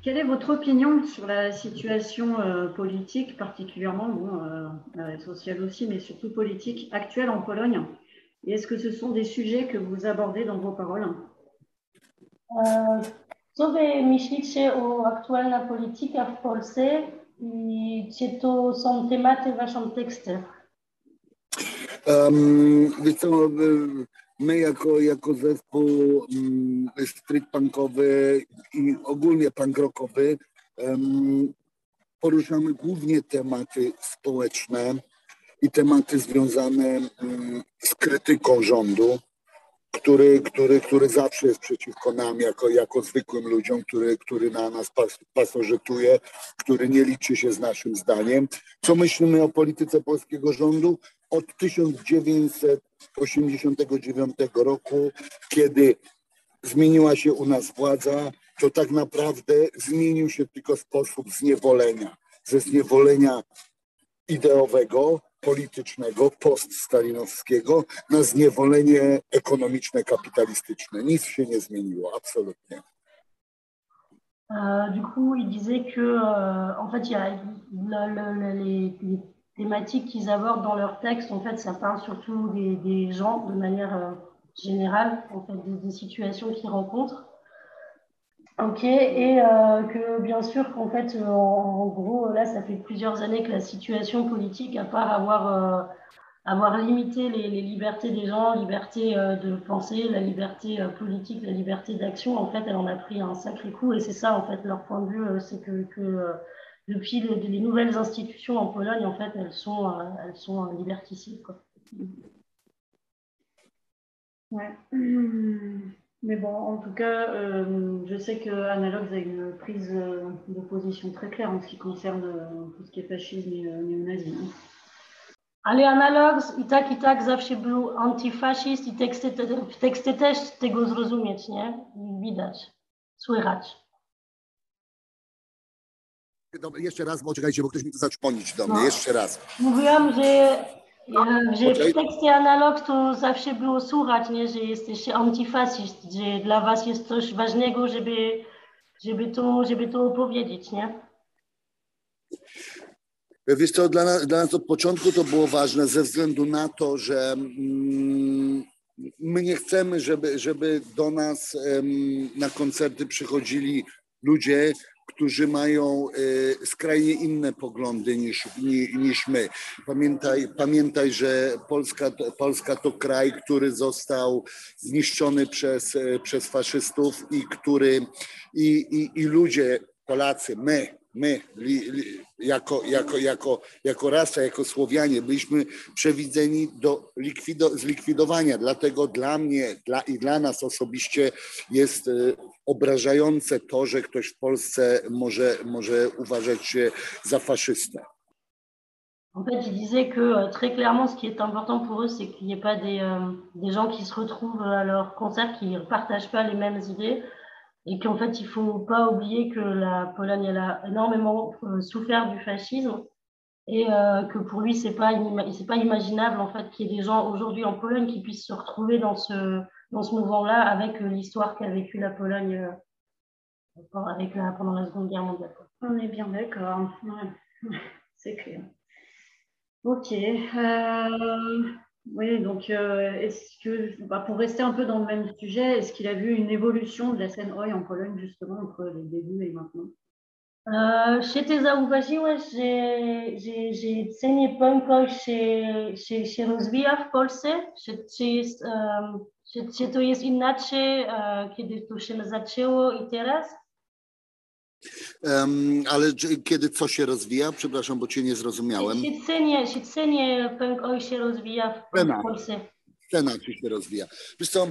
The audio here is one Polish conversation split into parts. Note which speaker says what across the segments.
Speaker 1: Quelle est votre opinion sur la situation politique, particulièrement sociale aussi, mais surtout politique actuelle en Pologne? Et est-ce que ce sont des sujets que vous abordez dans vos paroles?
Speaker 2: Co wy myślicie o aktualna polityka w Polsce i czy to są tematy w waszym tekście?
Speaker 3: Wiesz co, my jako zespół street punkowy i ogólnie punk rockowy poruszamy głównie tematy społeczne i tematy związane z krytyką rządu, który zawsze jest przeciwko nam jako zwykłym ludziom, który na nas pasożytuje, który nie liczy się z naszym zdaniem. Co myślimy o polityce polskiego rządu? Od 1989 roku, kiedy zmieniła się u nas władza, to tak naprawdę zmienił się tylko sposób zniewolenia. Ze zniewolenia ideowego, politycznego, poststalinowskiego na zniewolenie ekonomiczne, kapitalistyczne. Nic się nie zmieniło, absolument.
Speaker 2: Du coup, il disait que, en fait, il y a les thématiques qu'ils abordent dans leur texte, en fait, ça parle surtout des gens de manière générale, en fait, des situations qu'ils rencontrent. Ok, et que bien sûr qu'en fait, en gros, là, ça fait plusieurs années que la situation politique, à part avoir limité les libertés des gens, liberté de penser, la liberté politique, la liberté d'action, en fait, elle en a pris un sacré coup. Et c'est ça, en fait, leur point de vue, c'est que depuis les nouvelles institutions en Pologne, en fait, elles sont liberticides, quoi.
Speaker 1: Ouais. Mais bon, en tout cas, je sais qu'Analogues a une prise de position très claire en ce qui concerne tout ce qui est fascisme et néonazisme.
Speaker 2: Ale Analogues i tak zawsze był antyfaszyst i teksty też tego zrozumieć, nie? Widać, słychać.
Speaker 3: Dobra, jeszcze raz, bo czekajcie, bo ktoś mi tu zaczponić do mnie, jeszcze raz.
Speaker 2: Mówiłam, że w tekście Analogues to zawsze było słuchać, nie? Że jesteś antyfaszyst, że dla was jest coś ważnego, żeby to opowiedzieć, nie?
Speaker 3: Wiesz co, dla nas od początku to było ważne ze względu na to, że my nie chcemy, żeby do nas na koncerty przychodzili ludzie, którzy mają skrajnie inne poglądy niż my. Pamiętaj, że Polska to kraj, który został zniszczony przez faszystów i ludzie, Polacy, my jako rasa, jako Słowianie byliśmy przewidziani do zlikwidowania. Dlatego dla mnie i dla nas osobiście jest obrażające to, że ktoś w Polsce może uważać się za faszystę.
Speaker 2: En fait, il disait que très clairement, ce qui est important pour eux, c'est qu'il n'y ait pas des gens qui se retrouvent à leur concert, qui ne partagent pas les mêmes idées. Et qu'en fait, il ne faut pas oublier que la Pologne, elle a énormément souffert du fascisme et que pour lui, c'est pas imaginable en fait qu'il y ait des gens aujourd'hui en Pologne qui puissent se retrouver dans ce mouvement-là avec l'histoire qu'a vécu la Pologne pendant la Seconde Guerre mondiale.
Speaker 1: On est bien d'accord, ouais. C'est clair. Ok. Oui, donc est-ce que, pour rester un peu dans le même sujet, est-ce qu'il a vu une évolution de la scène Oi en Pologne justement entre le début et maintenant?
Speaker 2: Czy ty zauważyłeś, że scenie punkowej się rozwija w Polsce? Czy to jest inaczej, kiedy to się zaczęło i teraz?
Speaker 3: Ale kiedy co się rozwija? Przepraszam, bo cię nie zrozumiałem.
Speaker 2: Czy scenie punkowej się rozwija w Polsce?
Speaker 3: Scena się rozwija. Wiesz co,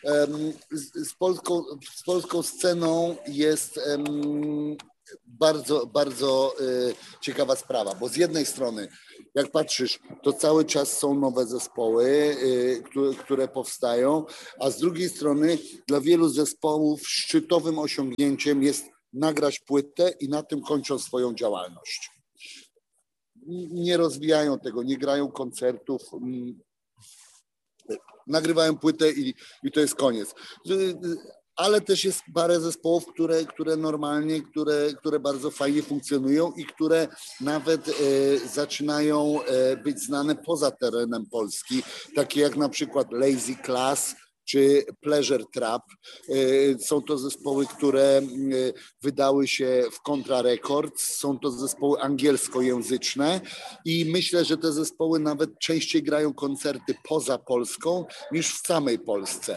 Speaker 3: z polską sceną jest bardzo, bardzo ciekawa sprawa, bo z jednej strony, jak patrzysz, to cały czas są nowe zespoły, które powstają, a z drugiej strony dla wielu zespołów szczytowym osiągnięciem jest nagrać płytę i na tym kończą swoją działalność. Nie rozwijają tego, nie grają koncertów, nagrywają płytę i to jest koniec. ale też jest parę zespołów, które normalnie, które bardzo fajnie funkcjonują i które nawet zaczynają być znane poza terenem Polski, takie jak na przykład Lazy Class czy Pleasure Trap. Są to zespoły, które wydały się w Contra Records, są to zespoły angielskojęzyczne i myślę, że te zespoły nawet częściej grają koncerty poza Polską niż w samej Polsce.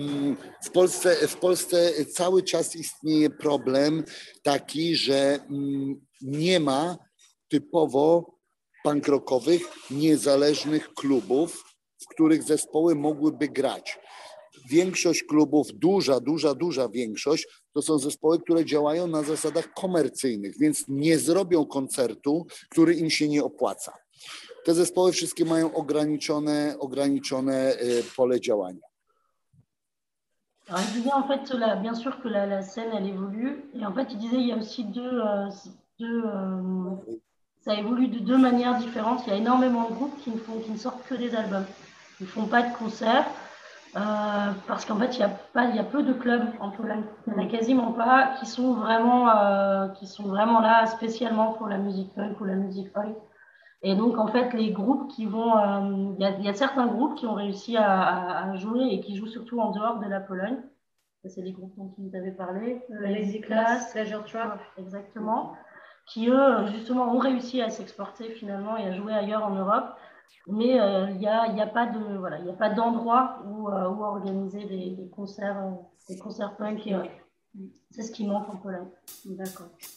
Speaker 3: W Polsce cały czas istnieje problem taki, że nie ma typowo punk rockowych, niezależnych klubów, w których zespoły mogłyby grać. Większość klubów, duża większość, to są zespoły, które działają na zasadach komercyjnych, więc nie zrobią koncertu, który im się nie opłaca. Te zespoły wszystkie mają ograniczone pole działania.
Speaker 2: Alors, il disait en fait, bien sûr que la scène, elle évolue. Et en fait, il disait il y a aussi ça évolue de deux manières différentes. Il y a énormément de groupes qui ne sortent que des albums. Ils ne font pas de concerts. Parce qu'en fait, il y a peu de clubs en Pologne. Il n'y en a quasiment pas qui sont vraiment là spécialement pour la musique punk ou la musique folk. Et donc, en fait, les groupes qui vont... Il y a certains groupes qui ont réussi à jouer et qui jouent surtout en dehors de la Pologne. C'est les groupes dont tu nous avais parlé.
Speaker 1: Lazy Class, Pleasure Trap.
Speaker 2: Exactement. Qui, eux, justement, ont réussi à s'exporter finalement et à jouer ailleurs en Europe. Mais il n'y a pas d'endroit où organiser des concerts punk. C'est ce qui manque en Pologne.
Speaker 1: D'accord.